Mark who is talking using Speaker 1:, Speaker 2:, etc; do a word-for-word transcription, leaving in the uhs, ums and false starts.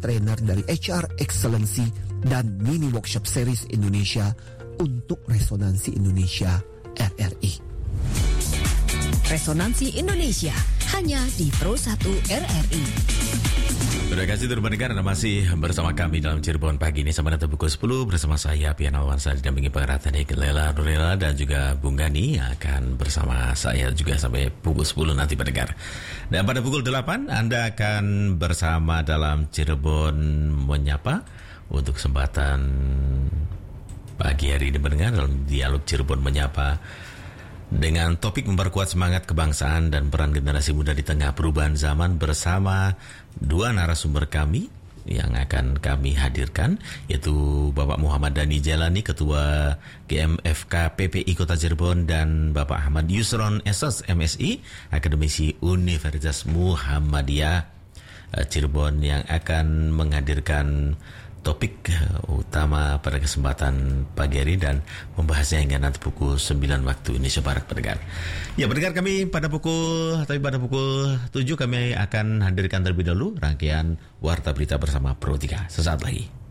Speaker 1: trainer dari H R Excellency dan Mini Workshop Series Indonesia untuk Resonansi Indonesia R R I.
Speaker 2: Resonansi Indonesia hanya di Pro satu R R I.
Speaker 3: Terima kasih teman pendengar, Anda masih bersama kami dalam Cirebon pagi ini sampai nanti pukul sepuluh bersama saya Pian Awansa didampingi pengarah teknik Lela Nurlela dan juga Bung Gani akan bersama saya juga sampai pukul sepuluh nanti pendengar. Dan pada pukul delapan Anda akan bersama dalam Cirebon Menyapa untuk kesempatan pagi hari ini pendengar dalam dialog Cirebon Menyapa dengan topik memperkuat semangat kebangsaan dan peran generasi muda di tengah perubahan zaman bersama dua narasumber kami yang akan kami hadirkan, yaitu Bapak Muhammad Dhani Jailani, Ketua G M F K P P I Kota Cirebon, dan Bapak Ahmad Yusron S S M Si, Akademisi Universitas Muhammadiyah Cirebon, yang akan menghadirkan topik utama pada kesempatan pagi hari dan membahasnya hingga nanti pukul sembilan waktu Indonesia Barat pendengar. Ya pendengar, kami pada pukul tapi pada pukul tujuh kami akan hadirkan terlebih dahulu rangkaian Warta Berita bersama Pro tiga. Sesaat lagi.